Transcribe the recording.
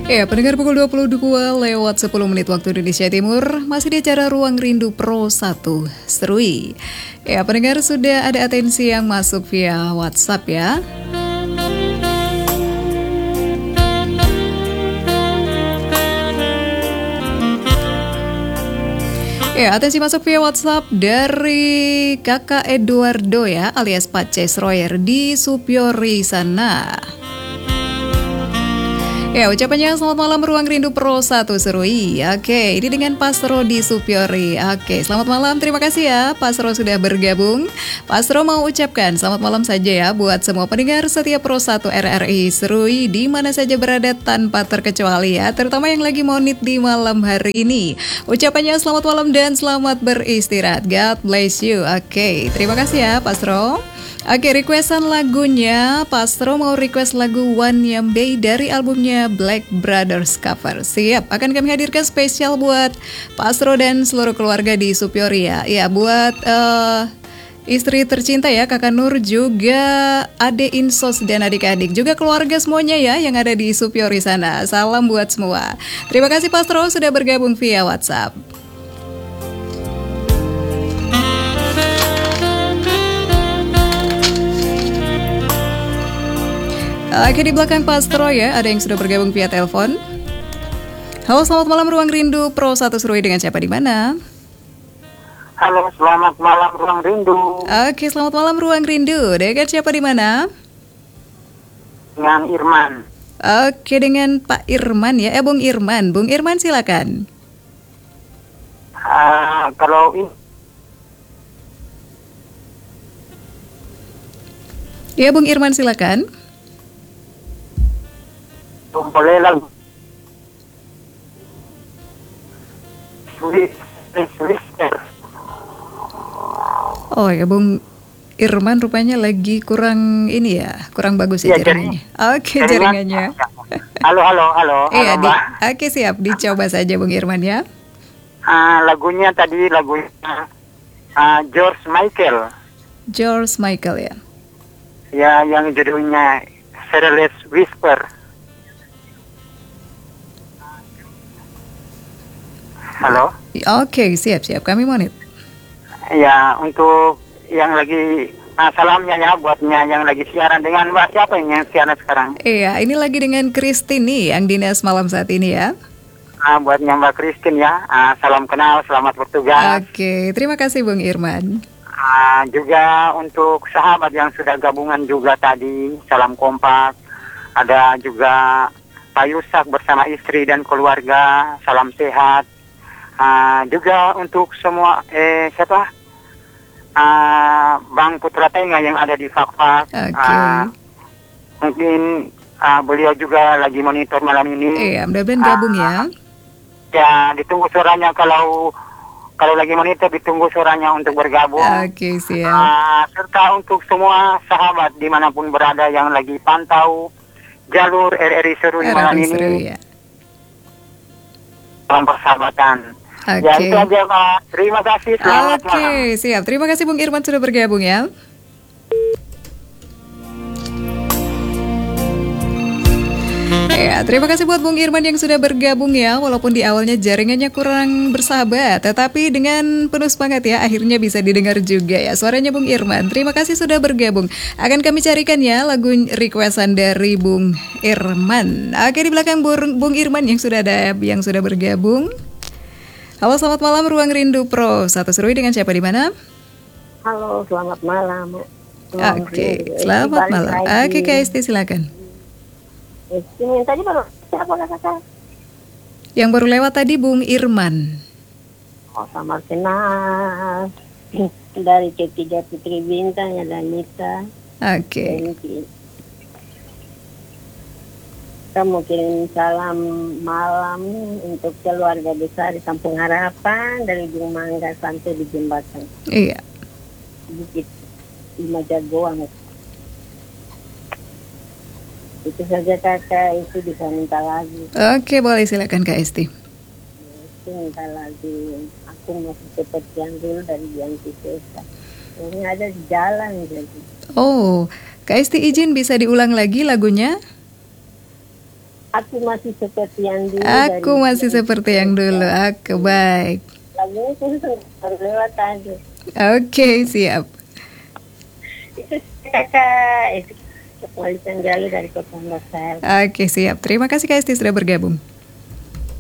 Ya, pendengar pukul 22 lewat 10 menit waktu Indonesia Timur, masih di acara Ruang Rindu Pro 1 Serui. Ya, pendengar sudah ada atensi yang masuk via WhatsApp ya. Ya, atensi masuk via WhatsApp dari Kakak Eduardo ya, alias Pak Royer di Supiori sana. Ya, ucapannya selamat malam Ruang Rindu Pro 1 Serui. Oke, ini dengan Pasro di Supiori. Oke, selamat malam, terima kasih ya Pasro sudah bergabung. Pasro mau ucapkan selamat malam saja ya buat semua pendengar setia Pro 1 RRI Serui di mana saja berada tanpa terkecuali ya, terutama yang lagi monit di malam hari ini. Ucapannya selamat malam dan selamat beristirahat. God bless you. Oke, terima kasih ya Pasro. Oke, requestan lagunya, Pastro mau request lagu One Yambe dari albumnya Black Brothers Cover. Siap, akan kami hadirkan spesial buat Pastro dan seluruh keluarga di Supiori ya. Ya, buat istri tercinta ya, Kakak Nur, juga Ade Insos dan adik-adik, juga keluarga semuanya ya yang ada di Supiori sana. Salam buat semua. Terima kasih Pastro sudah bergabung via WhatsApp. Oke, di belakang Pastro ya, ada yang sudah bergabung via telepon. Halo, selamat malam Ruang Rindu Pro 1 Serui, dengan siapa di mana? Halo, selamat malam Ruang Rindu. Oke, selamat malam Ruang Rindu. Dengan siapa di mana? Dengan Irman. Oke, dengan Pak Irman ya. Bung Irman. Bung Irman silakan. Kalau ini Ya, Bung Irman silakan. boleh lagu Twister. Oh ya, Bung Irman rupanya lagi kurang ini ya, kurang bagus ya, jaringannya. Oke, jaringannya. Halo, Iya, Mbak. oke siap, dicoba saja Bung Irman ya. Lagunya George Michael. George Michael ya. Ya, yang judulnya Ceaseless Whisper. Halo. Oke, siap. Kami monit. Ya, untuk yang lagi salamnya ya buatnya yang lagi siaran dengan Mbak siapa yang siaran sekarang? Iya, ini lagi dengan Christine yang dinas malam saat ini ya. Buatnya Mbak Christine ya. Salam kenal, selamat bertugas. Oke, terima kasih Bung Irman. Juga untuk sahabat yang sudah gabungan juga tadi, salam kompak. Ada juga Pak Yusak bersama istri dan keluarga, salam sehat. Juga untuk semua Bang Putra Tenga yang ada di Fakfak. Mungkin beliau juga lagi monitor malam ini. Iya, mudah-mudahan gabung ya. Ya, ditunggu suaranya kalau lagi monitor, ditunggu suaranya untuk bergabung. Oke, siap. Serta untuk semua sahabat dimanapun berada yang lagi pantau jalur RRI Serui malam ini. Ya. Salam persahabatan. Oke. Ya, itu aja Pak. Terima kasih. Selamat malam. Oke, siap. Terima kasih Bung Irman sudah bergabung ya. Ya, terima kasih buat Bung Irman yang sudah bergabung ya. Walaupun di awalnya jaringannya kurang bersahabat, tetapi dengan penuh semangat ya, akhirnya bisa didengar juga ya suaranya Bung Irman. Terima kasih sudah bergabung. Akan kami carikan ya lagu requestan dari Bung Irman. Oke, di belakang Bung Irman yang sudah bergabung. Halo, selamat malam Ruang Rindu Pro 1 Serui, dengan siapa di mana? Halo, selamat malam. Oke, selamat malam. Oke, Kak Esti silakan. Yang tadi baru siapa kakak? Yang baru lewat tadi Bung Irman. Oh, sama kenal. Dari ketiga Putri Bintang ada Nita. Oke. Kamu kirim salam malam untuk keluarga besar di Kampung Harapan dari Ujung Mangga sampai di jembatan. Iya. Bukit Lima Jagoan. Itu saja kakak, itu bisa minta lagi. Oke, boleh silakan Kak Esti. Itu minta lagi. Aku masih seperti yang dulu dari Bianti Sesa. Ini ada di jalan jadi. Oh, Kak Esti izin bisa diulang lagi lagunya? Aku masih seperti yang dulu. Aku masih seperti yang dulu. Aku baik. Lagunya khusus baru lewat tadi. Oke, siap. Itu kakak, itu kembalikan Gali dari Kota Besar. Oke, siap. Terima kasih Kak Esti sudah bergabung.